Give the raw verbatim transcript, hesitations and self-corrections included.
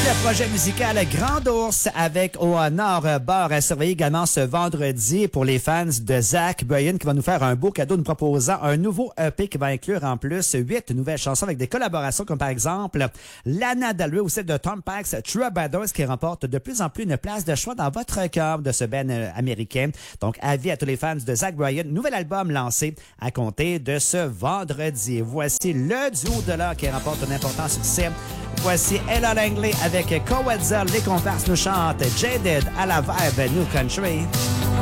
le projet musical Grand Ours avec Au Nord Bar à surveiller également ce vendredi pour les fans de Zach Bryan qui va nous faire un beau cadeau nous proposant un nouveau E P qui va inclure en plus huit nouvelles chansons avec des collaborations comme par exemple Lana Del Rey ou celle de Tom Pax, Troubadours qui remporte de plus en plus une place de choix dans votre cœur de ce band américain. Donc avis à tous les fans de Zach Bryan, nouvel album lancé à compter de ce vendredi. Voici le duo de l'heure qui remporte un important succès. Voici Ella Langley avec Cowetzel. Les comparses nous chantent Jaded à la vibe New Country.